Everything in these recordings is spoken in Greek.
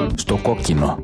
Στο κόκκινο.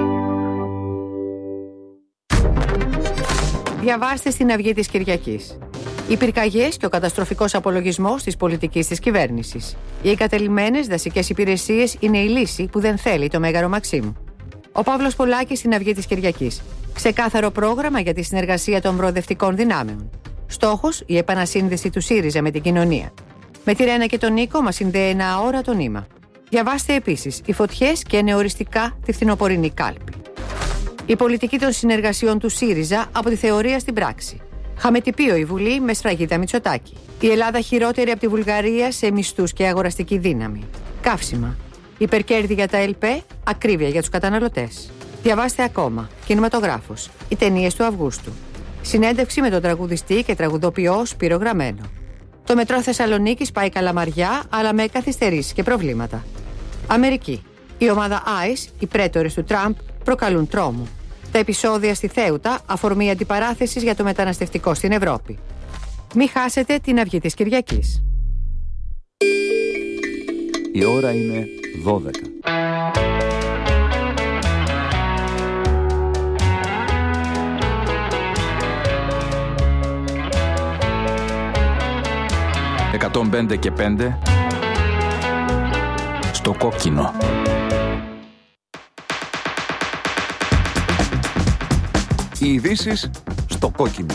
Διαβάστε στην Αυγή της Κυριακής. Οι πυρκαγιές και ο καταστροφικός απολογισμός της πολιτικής της κυβέρνησης. Οι εγκατελειμμένες δασικές υπηρεσίες είναι η λύση που δεν θέλει το Μέγαρο Μαξίμου. Ο Παύλος Πολάκης στην Αυγή της Κυριακής. Ξεκάθαρο πρόγραμμα για τη συνεργασία των προοδευτικών δυνάμεων. Στόχος, η επανασύνδεση του ΣΥΡΙΖΑ με την κοινωνία. Με τη Ρένα και τον Νίκο μας συνδέει ένα αόρατο νήμα. Διαβάστε επίσης οι φωτιές και νεοοριστικά τη φθινοπορεινή κάλπη. Η πολιτική των συνεργασιών του ΣΥΡΙΖΑ από τη θεωρία στην πράξη. Χαμετυπίο η Βουλή με σφραγίδα Μητσοτάκη. Η Ελλάδα χειρότερη από τη Βουλγαρία σε μισθούς και αγοραστική δύναμη. Καύσιμα. Υπερκέρδη για τα ΕΛΠΕ, ακρίβεια για τους καταναλωτές. Διαβάστε ακόμα. Κινηματογράφος. Οι ταινίες του Αυγούστου. Συνέντευξη με τον τραγουδιστή και τραγουδοποιό Σπύρο Γραμμένο. Το μετρό Θεσσαλονίκης πάει Καλαμαριά, αλλά με καθυστερήσεις και προβλήματα. Αμερική. Η ομάδα ICE, οι πρέτορες του Τραμπ, προκαλούν τρόμο. Τα επεισόδια στη Θέουτα, αφορμή αντιπαράθεσης για το μεταναστευτικό στην Ευρώπη. Μη χάσετε την Αυγή της Κυριακής. Η ώρα είναι 12. «105 και 5» στο κόκκινο. Οι ειδήσεις στο κόκκινο.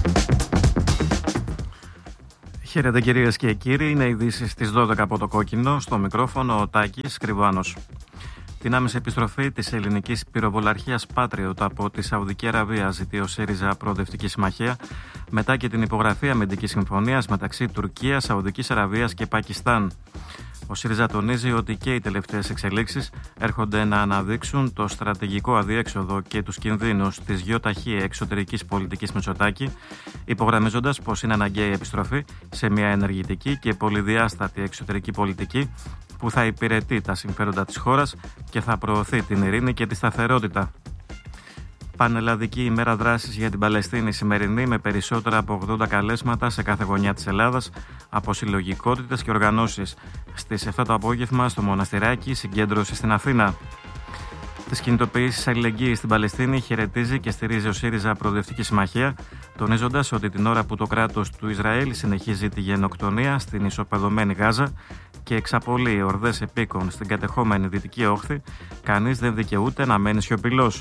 Χαίρετε κυρίες και κύριοι, είναι οι ειδήσεις στις 12 από το κόκκινο, στο μικρόφωνο ο Τάκης Κρυβάνος. Την άμεση επιστροφή της ελληνικής πυροβολαρχίας Patriot από τη Σαουδική Αραβία ζητεί ο ΣΥΡΙΖΑ Προοδευτική Συμμαχία μετά και την υπογραφή αμυντικής συμφωνίας μεταξύ Τουρκίας, Σαουδικής Αραβίας και Πακιστάν. Ο ΣΥΡΙΖΑ τονίζει ότι και οι τελευταίες εξελίξεις έρχονται να αναδείξουν το στρατηγικό αδιέξοδο και τους κινδύνους της γιοταχή εξωτερικής πολιτικής Μητσοτάκη, υπογραμμίζοντας πως είναι αναγκαία η επιστροφή σε μια ενεργητική και πολυδιάστατη εξωτερική πολιτική που θα υπηρετεί τα συμφέροντα της χώρας και θα προωθεί την ειρήνη και τη σταθερότητα. Πανελλαδική ημέρα δράσης για την Παλαιστίνη σημερινή, με περισσότερα από 80 καλέσματα σε κάθε γωνιά της Ελλάδας από συλλογικότητες και οργανώσεις. Στις 7 το απόγευμα στο Μοναστηράκι, συγκέντρωση στην Αθήνα. Τις κινητοποιήσεις αλληλεγγύης στην Παλαιστίνη χαιρετίζει και στηρίζει ο ΣΥΡΙΖΑ Προοδευτική Συμμαχία, τονίζοντας ότι την ώρα που το κράτος του Ισραήλ συνεχίζει τη γενοκτονία στην ισοπεδωμένη Γάζα και εξαπολύει ορδές επίκων στην κατεχόμενη Δυτική Όχθη, κανείς δεν δικαιούται να μένει σιωπηλός.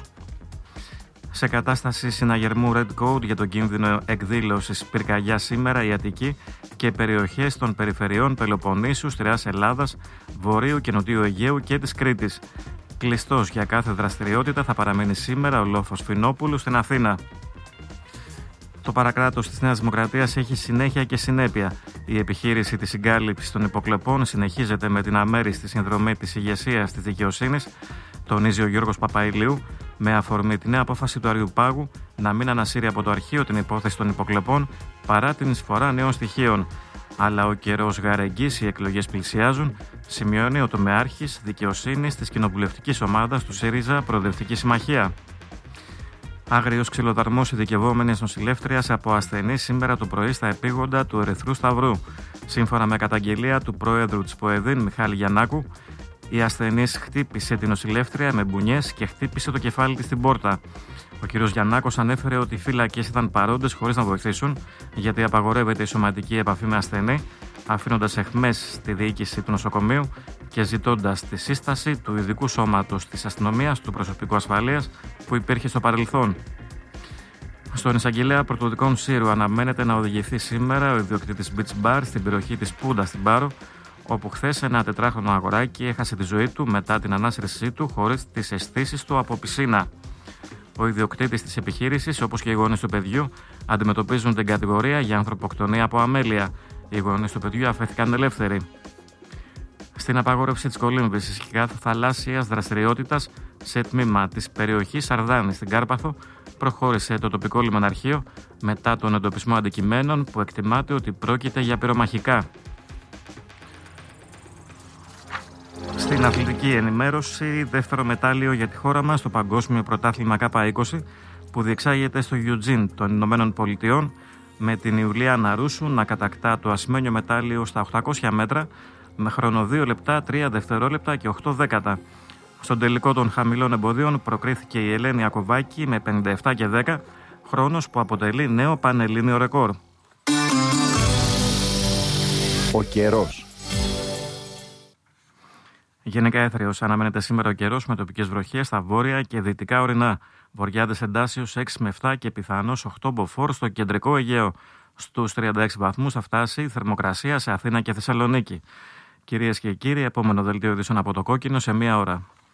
Σε κατάσταση συναγερμού Red Code για τον κίνδυνο εκδήλωσης πυρκαγιά σήμερα, η Αττική και περιοχές των περιφερειών Πελοποννήσου, Στρεάς Ελλάδας, Βορείου και Νοτιού Αιγαίου και της Κρήτης. Κλειστός για κάθε δραστηριότητα θα παραμείνει σήμερα ο λόφος Φινόπουλου στην Αθήνα. Το παρακράτος της Νέας Δημοκρατίας έχει συνέχεια και συνέπεια. Η επιχείρηση της συγκάλυψης των υποκλοπών συνεχίζεται με την αμέριστη συνδρομή της ηγεσίας της δικαιοσύνης, τονίζει ο Γιώργος Παπαϊλίου, με αφορμή τη νέα απόφαση του Αριουπάγου να μην ανασύρει από το αρχείο την υπόθεση των υποκλοπών παρά την εισφορά νέων στοιχείων. Αλλά ο καιρός γαρεγγής, οι εκλογές πλησιάζουν, σημειώνει ο τομεάρχης δικαιοσύνης της κοινοβουλευτικής ομάδας του ΣΥΡΙΖΑ Προοδευτική Συμμαχία. Άγριος ξυλοδαρμός ειδικευόμενης νοσηλεύτριας από ασθενή σήμερα το πρωί στα επίγοντα του Ερυθρού Σταυρού. Σύμφωνα με καταγγελία του πρόεδρου της ΠΟΕΔΗΝ, Μιχάλη Γιαννάκου, η ασθενής χτύπησε την νοσηλεύτρια με μπουνιές και χτύπησε το κεφάλι της στην πόρτα. Ο κ. Γιαννάκος ανέφερε ότι οι φύλακες ήταν παρόντες χωρίς να βοηθήσουν, γιατί απαγορεύεται η σωματική επαφή με ασθενή, αφήνοντας αιχμές στη διοίκηση του νοσοκομείου και ζητώντας τη σύσταση του ειδικού σώματος της αστυνομίας του προσωπικού ασφαλείας που υπήρχε στο παρελθόν. Στον εισαγγελέα πρωτοδικών Σύρου αναμένεται να οδηγηθεί σήμερα ο ιδιοκτήτης Beach Bar στην περιοχή της Πούντα στην Πάρο, όπου χθες ένα 4χρονο αγοράκι έχασε τη ζωή του μετά την ανάσυρσή του χωρίς τις αισθήσεις του από πισίνα. Ο ιδιοκτήτης της επιχείρησης, όπως και οι γονείς του παιδιού, αντιμετωπίζουν την κατηγορία για ανθρωποκτονία από αμέλεια. Οι γονείς του παιδιού αφέθηκαν ελεύθεροι. Στην απαγόρευση της κολύμβησης και κάθε θαλάσσιας δραστηριότητας σε τμήμα της περιοχής Σαρδάνη στην Κάρπαθο προχώρησε το τοπικό λιμεναρχείο μετά τον εντοπισμό αντικειμένων που εκτιμάται ότι πρόκειται για πυρομαχικά. Στην αθλητική ενημέρωση, δεύτερο μετάλλιο για τη χώρα μας στο Παγκόσμιο Πρωτάθλημα K20 που διεξάγεται στο Eugene των Ηνωμένων Πολιτειών, με την Ιουλιάνα Ρούσου να κατακτά το ασημένιο μετάλλιο στα 800 μέτρα με χρόνο 2 λεπτά, 3 δευτερόλεπτα και 8 δέκατα. Στον τελικό των χαμηλών εμποδίων προκρίθηκε η Ελένη Ακοβάκη με 57 και 10, χρόνος που αποτελεί νέο πανελλήνιο ρεκόρ. Ο καιρός. Γενικά έθριος αναμένεται σήμερα ο καιρός με τοπικές βροχές στα βόρεια και δυτικά ορεινά. Βορειάδες εντάσσεως 6 με 7 και πιθανώς 8 μποφόρ στο κεντρικό Αιγαίο. Στους 36 βαθμούς θα φτάσει η θερμοκρασία σε Αθήνα και Θεσσαλονίκη. Κυρίες και κύριοι, επόμενο δελτίο ειδήσεων από το Κόκκινο σε 1 ώρα.